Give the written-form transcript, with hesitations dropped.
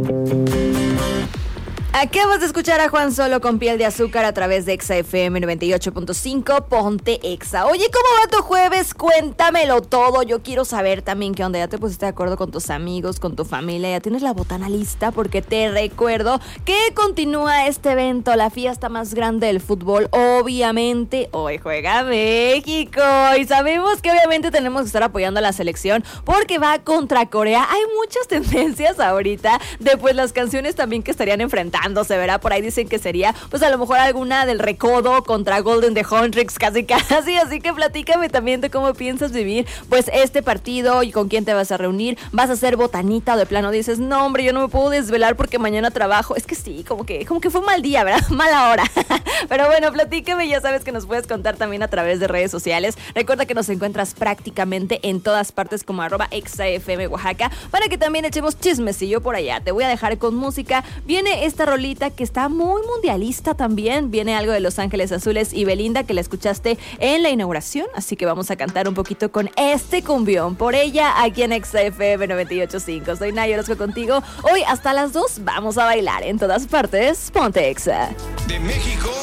Acabas de escuchar a Juan Solo con Piel de Azúcar a través de Exa FM 98.5, Ponte Exa. Oye, ¿cómo va tu jueves? Cuéntamelo todo. Yo quiero saber también qué onda. ¿Ya te pusiste de acuerdo con tus amigos, con tu familia? ¿Ya tienes la botana lista? Porque te recuerdo que continúa este evento, la fiesta más grande del fútbol. Obviamente, hoy juega México. Y sabemos que obviamente tenemos que estar apoyando a la selección porque va contra Corea. Hay muchas tendencias ahorita de pues las canciones también que estarían enfrentando. Se verá, por ahí dicen que sería pues a lo mejor alguna del Recodo contra Golden de Huntrix, casi, así que platícame también de cómo piensas vivir pues este partido y con quién te vas a reunir, vas a hacer botanita o de plano dices, no hombre, yo no me puedo desvelar porque mañana trabajo. Es que sí, como que fue un mal día, ¿verdad? Mala hora. Pero bueno, platícame, ya sabes que nos puedes contar también a través de redes sociales. Recuerda que nos encuentras prácticamente en todas partes como @ExaFM Oaxaca, para que también echemos chismecillo por allá. Te voy a dejar con música. Viene esta rolita que está muy mundialista también. Viene algo de Los Ángeles Azules y Belinda, que la escuchaste en la inauguración, así que vamos a cantar un poquito con este cumbión por ella aquí en Exa FM 98.5. Soy Nay Orozco contigo. Hoy hasta las 2 vamos a bailar en todas partes. Ponte Exa. De México